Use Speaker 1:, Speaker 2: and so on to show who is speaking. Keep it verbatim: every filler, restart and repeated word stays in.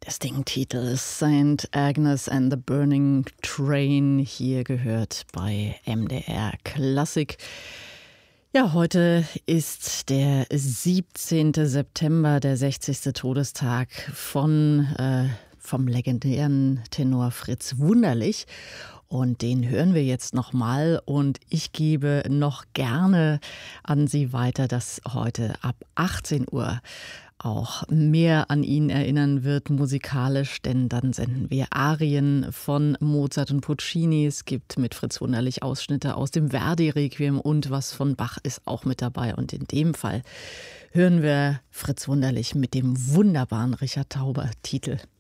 Speaker 1: Casting-Titel Saint Agnes and the Burning Train, hier gehört bei M D R Klassik. Ja, heute ist der siebzehnte September, der sechzigste Todestag von, äh, vom legendären Tenor Fritz Wunderlich. Und den hören wir jetzt nochmal und ich gebe noch gerne an Sie weiter, dass heute ab achtzehn Uhr auch mehr an ihn erinnern wird musikalisch, denn dann senden wir Arien von Mozart und Puccini. Es gibt mit Fritz Wunderlich Ausschnitte aus dem Verdi-Requiem und was von Bach ist auch mit dabei. Und in dem Fall hören wir Fritz Wunderlich mit dem wunderbaren Richard Tauber-Titel.